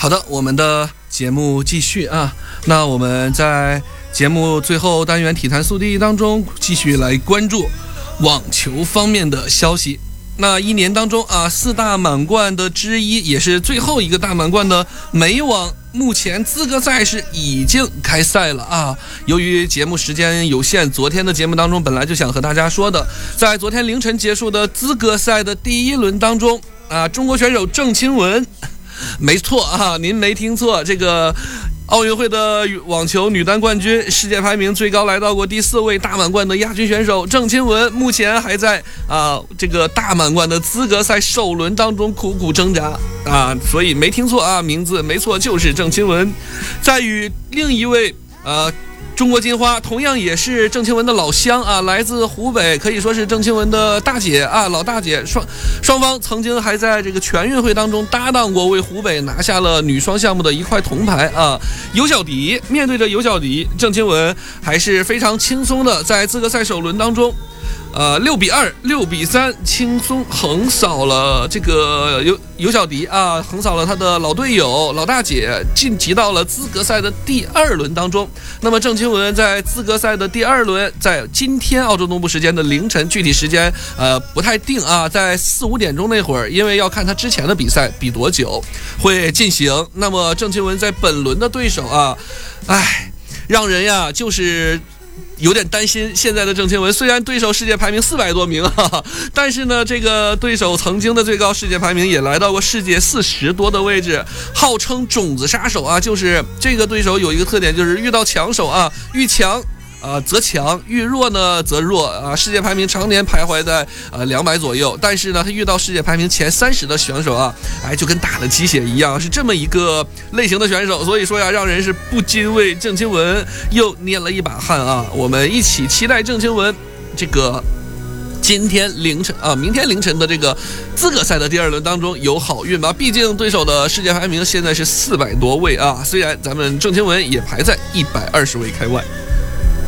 好的，我们的节目继续啊。那我们在节目最后单元体坛速递当中继续来关注网球方面的消息。那一年当中啊，4大满贯的之一，也是最后一个大满贯的美网，目前资格赛是已经开赛了啊。由于节目时间有限，昨天的节目当中本来就想和大家说的，在昨天凌晨结束的资格赛的第一轮当中啊，中国选手郑钦文，没错啊，您没听错，这个奥运会的网球女单冠军，世界排名最高来到过第4位，大满贯的亚军选手郑钦文，目前还在这个大满贯的资格赛首轮当中苦苦挣扎啊，所以没听错啊，名字没错，就是郑钦文。在与另一位中国金花，同样也是郑钦文的老乡啊，来自湖北，可以说是郑钦文的大姐啊，老大姐。双方曾经还在这个全运会当中搭档过，为湖北拿下了女双项目的1块铜牌啊。尤小迪面对着尤小迪，郑钦文还是非常轻松的在资格赛首轮当中，6比2、6比3，轻松横扫了这个尤小迪啊，横扫了他的老队友老大姐，晋级到了资格赛的第2轮当中。那么郑钦文在资格赛的第2轮，在今天澳洲东部时间的凌晨，具体时间不太定啊，在4、5点钟那会儿，因为要看他之前的比赛比多久会进行。那么郑钦文在本轮的对手啊，让人呀就是有点担心。现在的郑钦文虽然对手世界排名400多名但是呢，这个对手曾经的最高世界排名也来到过世界40多的位置，号称种子杀手啊。就是这个对手有一个特点，就是遇到强手啊，遇强则强，遇弱呢则弱啊。世界排名常年徘徊在200左右，但是呢，他遇到世界排名前30的选手啊，就跟打了鸡血一样，是这么一个类型的选手。所以说呀，让人是不禁为郑钦文又捏了一把汗啊。我们一起期待郑钦文这个今天凌晨明天凌晨的这个资格赛的第2轮当中有好运吧。毕竟对手的世界排名现在是400多位啊，虽然咱们郑钦文也排在120位开外。